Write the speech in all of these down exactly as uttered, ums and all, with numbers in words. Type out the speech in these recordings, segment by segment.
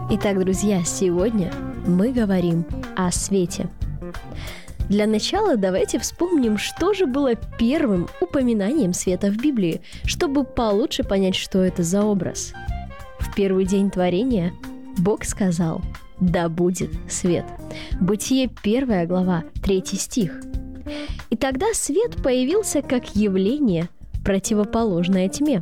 Итак, друзья, сегодня мы говорим о свете. Для начала давайте вспомним, что же было первым упоминанием света в Библии, чтобы получше понять, что это за образ. В первый день творения Бог сказал: «Да будет свет». Бытие первая глава, третий стих. И тогда свет появился как явление, противоположное тьме.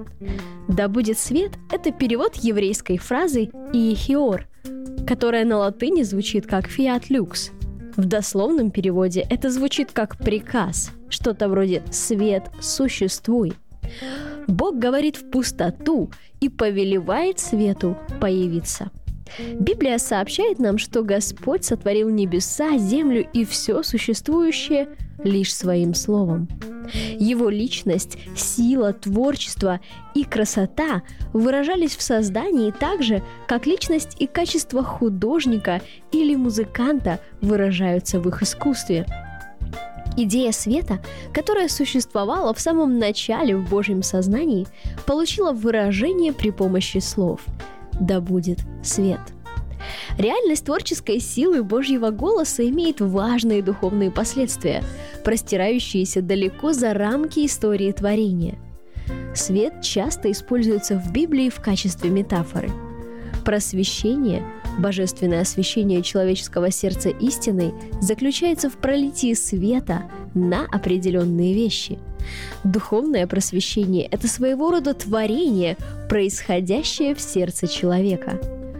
«Да будет свет» — это перевод еврейской фразы «иехиор», которая на латыни звучит как «fiat lux». В дословном переводе это звучит как приказ, что-то вроде «свет, существуй». Бог говорит в пустоту и повелевает свету появиться. Библия сообщает нам, что Господь сотворил небеса, землю и все существующее лишь Своим Словом. Его личность, сила, творчество и красота выражались в создании так же, как личность и качество художника или музыканта выражаются в их искусстве. Идея света, которая существовала в самом начале в Божьем сознании, получила выражение при помощи слов «Да будет свет». Реальность творческой силы Божьего голоса имеет важные духовные последствия, простирающиеся далеко за рамки истории творения. Свет часто используется в Библии в качестве метафоры. Просвещение, божественное освещение человеческого сердца истиной, заключается в пролитии света на определенные вещи. Духовное просвещение – это своего рода творение, происходящее в сердце человека.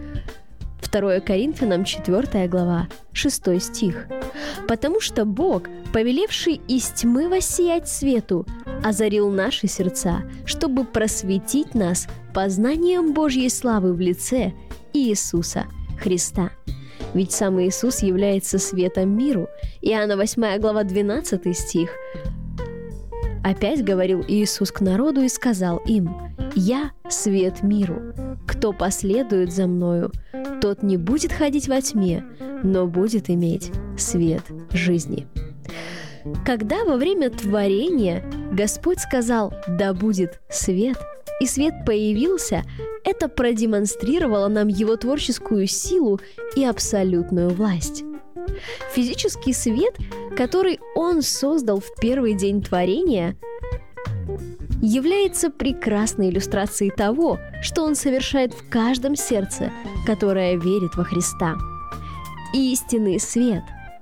второе Коринфянам четвёртая глава, шестой стих. «Потому что Бог, повелевший из тьмы воссиять свету, озарил наши сердца, чтобы просветить нас познанием Божьей славы в лице Иисуса Христа». Ведь сам Иисус является светом миру. Иоанна восьмая глава, двенадцатый стих. «Опять говорил Иисус к народу и сказал им: „Я свет миру. Кто последует за Мною, тот не будет ходить во тьме, но будет иметь свет жизни». Когда во время творения Господь сказал «Да будет свет», и свет появился, это продемонстрировало нам Его творческую силу и абсолютную власть. Физический свет, который Он создал в первый день творения, является прекрасной иллюстрацией того, что Он совершает в каждом сердце, которое верит во Христа. Истинный свет.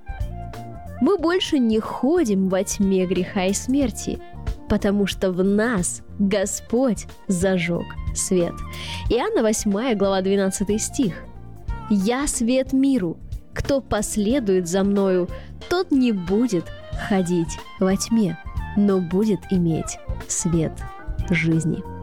Мы больше не ходим во тьме греха и смерти, потому что в нас Господь зажег свет. Иоанна восьмая глава, двенадцатый стих. «Я свет миру. Кто последует за Мною, тот не будет ходить во тьме, но будет иметь свет жизни».